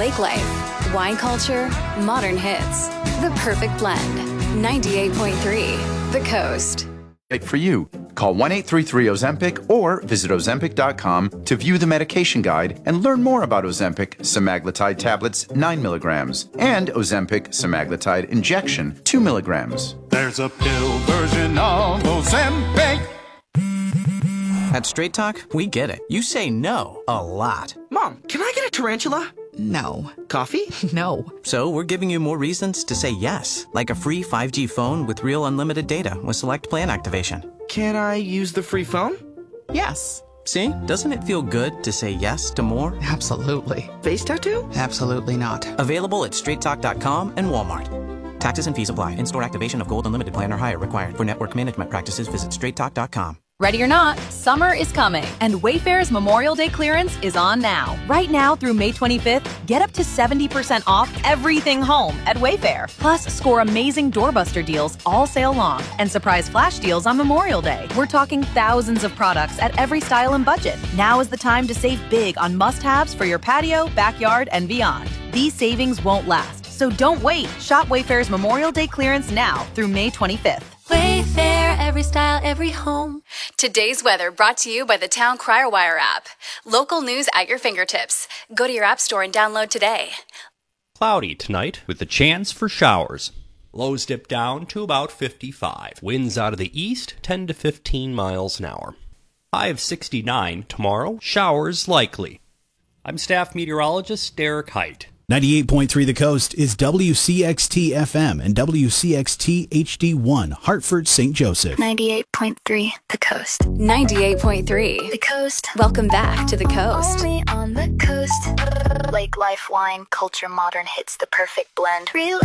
Lake Life, wine culture, modern hits. The perfect blend. 98.3 The Coast. For you. Call 1-833-OZEMPIC or visit Ozempic.com to view the medication guide and learn more about Ozempic semaglutide tablets 9 milligrams and Ozempic semaglutide injection 2 milligrams. There's a pill version of Ozempic. At Straight Talk, we get it. You say no a lot. Mom, can I get a tarantula? No. Coffee? No. So we're giving you more reasons to say yes, like a free 5G phone with real unlimited data with select plan activation. Can I use the free phone? Yes. See? Doesn't it feel good to say yes to more? Absolutely. Face tattoo? Absolutely not. Available at straighttalk.com and Walmart. Taxes and fees apply. In-store activation of Gold Unlimited plan or higher required. For network management practices, visit straighttalk.com. Ready or not, summer is coming, and Wayfair's Memorial Day clearance is on now. Right now through May 25th, get up to 70% off everything home at Wayfair. Plus, score amazing doorbuster deals all sale long and surprise flash deals on Memorial Day. We're talking thousands of products at every style and budget. Now is the time to save big on must-haves for your patio, backyard, and beyond. These savings won't last, so don't wait. Shop Wayfair's Memorial Day clearance now through May 25th. Wayfair, every style, every home. Today's weather brought to you by the Town Crier Wire app. Local news at your fingertips. Go to your app store and download today. Cloudy tonight with a chance for showers. Lows dip down to about 55. Winds out of the east 10 to 15 miles an hour. High of 69 tomorrow. Showers likely. I'm staff meteorologist Derek Height. 98.3 The Coast is WCXT FM and WCXT HD1, Hartford, St. Joseph. 98.3 The Coast. 98.3 The Coast. Welcome back to The Coast. Only on the coast. Lake Life wine culture modern hits the perfect blend. Real